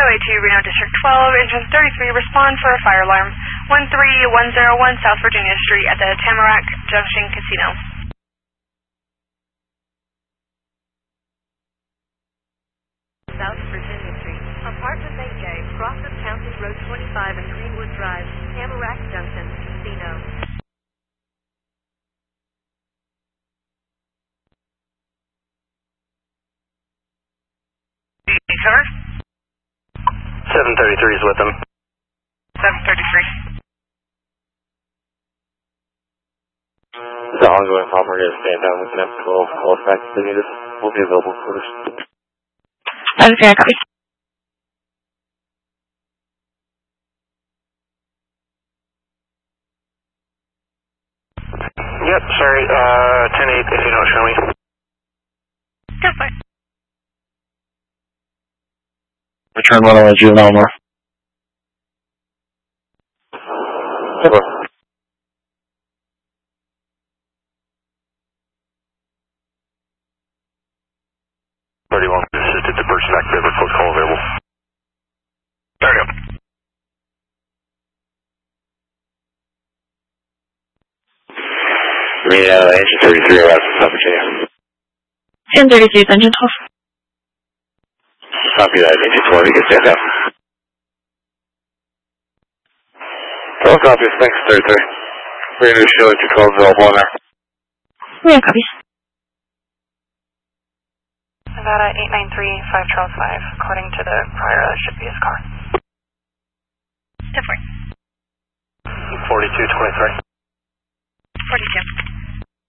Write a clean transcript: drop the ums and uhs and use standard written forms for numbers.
to Reno District 12, Engine 33, respond for a fire alarm. 13101 South Virginia Street at the Tamarack Junction Casino. South Virginia Street, Apartment 8J, Crawford County Road 25 and Greenwood Drive, Tamarack Junction, Casino. Cover? 733 is with them. 733. This is an ongoing problem. We're going to stand down with an F12. Call us back if they need us. We'll be available for this. Okay, copy. Yep, sorry. 10-8 if you don't show me. Go for it. Return 101 Juvenile More. Hello. 31 assisted to person active. Close call available. There you go. Engine 33 arrives in South Virginia. 1032 is Engine 12. Copy that. Engine 12, you can stand down. All copies. Thanks, 33. We're going to show Engine 12 available on there. Yeah, copies. Nevada 893, 5 Charles 5. According to the prior, that should be his car. Go for it. 4223. 42.